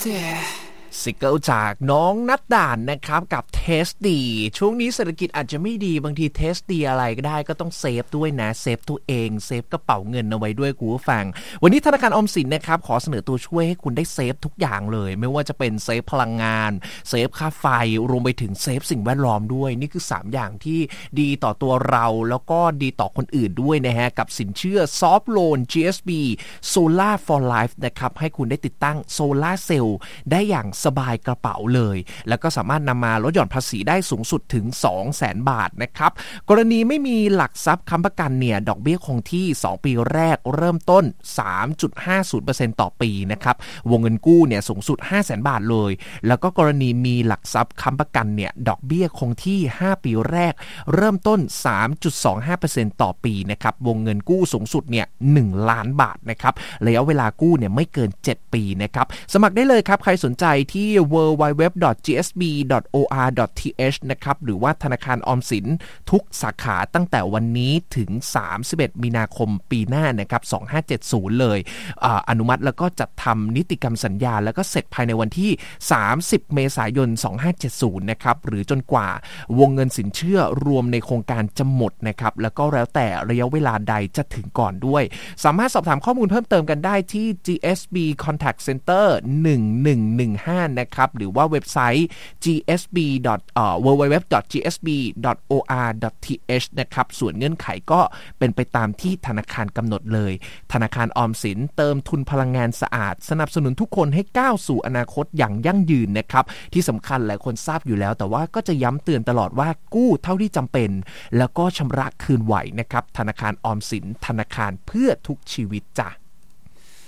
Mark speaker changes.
Speaker 1: ซิงเกิลจากน้องนัดด่านนะครับกับเทสดีช่วงนี้เศรษฐกิจอาจจะไม่ดีบางทีเทสดีอะไรก็ได้ก็ต้องเซฟด้วยนะเซฟตัวเองเซฟกระเป๋าเงินเอาไว้ด้วยคุณผู้ฟังวันนี้ธนาคารออมสินนะครับขอเสนอตัวช่วยให้คุณได้เซฟทุกอย่างเลยไม่ว่าจะเป็นเซฟพลังงานเซฟค่าไฟรวมไปถึงเซฟสิ่งแวดล้อมด้วยนี่คือ3อย่างที่ดีต่อตัวเราแล้วก็ดีต่อคนอื่นด้วยนะฮะกับสินเชื่อ Soft Loan GSB Solar for Life นะครับให้คุณได้ติดตั้งโซลาร์เซลล์ได้อย่างสบายกระเป๋าเลยแล้วก็สามารถนำมาลดหย่อนภาษีได้สูงสุดถึง 200,000 บาทนะครับกรณีไม่มีหลักทรัพย์ค้ำประกันเนี่ยดอกเบี้ยคงที่2ปีแรกเริ่มต้น 3.50% ต่อปีนะครับวงเงินกู้เนี่ยสูงสุด 500,000 บาทเลยแล้วก็กรณีมีหลักทรัพย์ค้ำประกันเนี่ยดอกเบี้ยคงที่5ปีแรกเริ่มต้น 3.25% ต่อปีนะครับวงเงินกู้สูงสุดเนี่ย1ล้านบาทนะครับระยะเวลากู้เนี่ยไม่เกิน7ปีนะครับสมัครได้เลยครับใครสนใจที่ www.gsb.or.th นะครับหรือว่าธนาคารออมสินทุกสาขาตั้งแต่วันนี้ถึง31มีนาคมปีหน้านะครับ2570เลยอนุมัติแล้วก็จัดทำนิติกรรมสัญญาแล้วก็เสร็จภายในวันที่30เมษายน2570นะครับหรือจนกว่าวงเงินสินเชื่อรวมในโครงการจะหมดนะครับแล้วก็แล้วแต่ระยะเวลาใดจะถึงก่อนด้วยสามารถสอบถามข้อมูลเพิ่มเติมกันได้ที่ GSB Contact Center 1115นะครับหรือว่าเว็บไซต์ www.gsb.or.th นะครับส่วนเงื่อนไขก็เป็นไปตามที่ธนาคารกำหนดเลยธนาคารออมสินเติมทุนพลังงานสะอาดสนับสนุนทุกคนให้ก้าวสู่อนาคตอย่างยั่งยืนนะครับที่สำคัญหลายคนทราบอยู่แล้วแต่ว่าก็จะย้ำเตือนตลอดว่ากู้เท่าที่จำเป็นแล้วก็ชำระคืนไหวนะครับธนาคารออมสินธนาคารเพื่อทุกชีวิตจ้ะ